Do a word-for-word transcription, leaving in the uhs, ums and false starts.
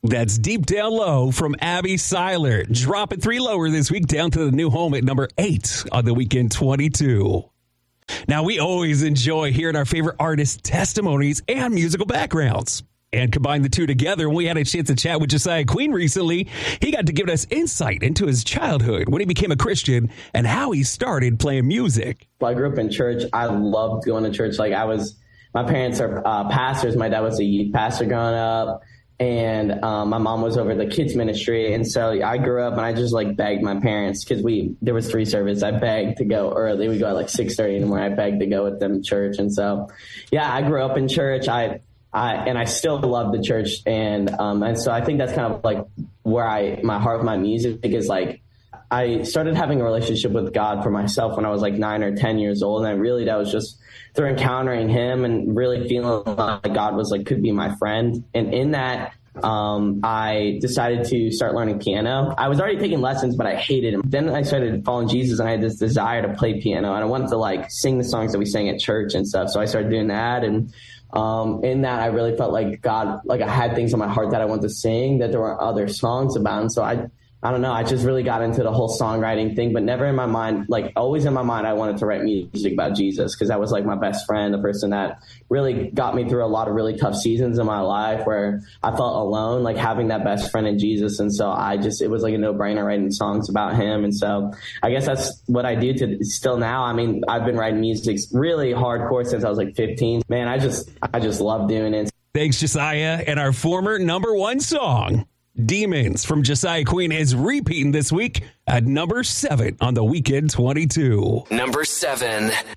That's Deep Down Low from Abby Seiler. Dropping three lower this week down to the new home at number eight on the Weekend twenty-two. Now, we always enjoy hearing our favorite artists' testimonies and musical backgrounds. And combine the two together, when we had a chance to chat with Josiah Queen recently, he got to give us insight into his childhood, when he became a Christian, and how he started playing music. I grew up in church. I loved going to church. Like I was, my parents are uh, pastors. My dad was a youth pastor growing up. And um, my mom was over the kids ministry. And so I grew up and I just like begged my parents because we, there was three services. I begged to go early. We go at like six thirty in the morning. I begged to go with them to church. And so, yeah, I grew up in church. I, I, and I still love the church. And, um, and so I think that's kind of like where I, my heart with my music is like, I started having a relationship with God for myself when I was like nine or ten years old. And really that was just through encountering him and really feeling like God was like, could be my friend. And in that, um, I decided to start learning piano. I was already taking lessons, but I hated him. Then I started following Jesus and I had this desire to play piano and I wanted to like sing the songs that we sang at church and stuff. So I started doing that. And Um, in that, I really felt like God, like I had things on my heart that I wanted to sing, that there were other songs about. And so I, I don't know, I just really got into the whole songwriting thing, but never in my mind, like always in my mind, I wanted to write music about Jesus because that was like my best friend, the person that really got me through a lot of really tough seasons in my life where I felt alone, like having that best friend in Jesus. And so I just, it was like a no brainer writing songs about him. And so I guess that's what I do to still now. I mean, I've been writing music really hardcore since I was like fifteen. Man, I just, I just love doing it. Thanks, Josiah. And our former number one song, Demons from Josiah Queen, is repeating this week at number seven on the Weekend twenty-two. Number seven.